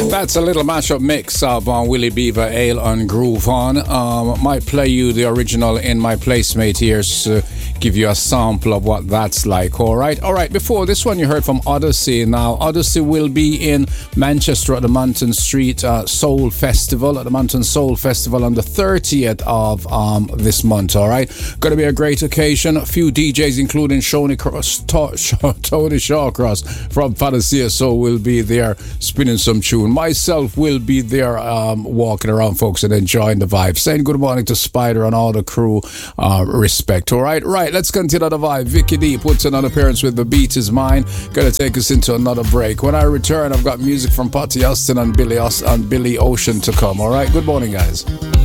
That's a little mashup mix of Willie Beaver, Ale and Groove On. Might play you the original in my placemate here to give you a sample of what that's like. All right. Before this one, you heard from Odyssey. Now, Odyssey will be in Manchester at the Mountain Street Soul Festival, at the Mountain Soul Festival on the 30th of this month. All right. Going to be a great occasion. A few DJs, including Tony Shawcross from Panacea Soul, will be there spinning some tune. Myself will be there walking around, folks, and enjoying the vibe. Saying good morning to Spider and all the crew. Respect. All right. Let's continue the vibe. Vicky D puts in an appearance with The Beat Is Mine. Gonna take us into another break. When I return, I've got music from Patty Austin and Billy Ocean to come. All right. Good morning, guys.